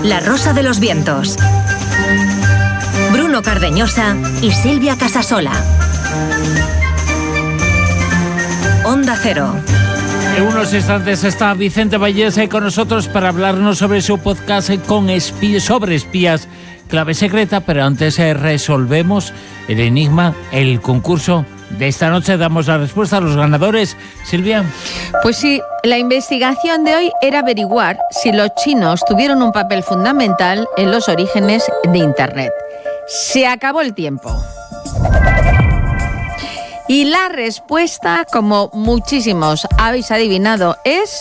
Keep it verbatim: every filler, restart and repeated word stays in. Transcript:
La Rosa de los Vientos. Bruno Cardeñosa y Silvia Casasola. Onda Cero. En unos instantes está Vicente Vallés con nosotros para hablarnos sobre su podcast con espías, sobre espías, Clave Secreta, pero antes eh, resolvemos el enigma, el concurso de esta noche. Damos la respuesta a los ganadores. Silvia. Pues sí, la investigación de hoy era averiguar si los chinos tuvieron un papel fundamental en los orígenes de Internet. Se acabó el tiempo. Y la respuesta, como muchísimos habéis adivinado, es...